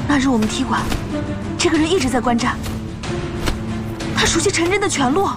那日我们踢馆，这个人一直在观战，他熟悉陈真的拳路。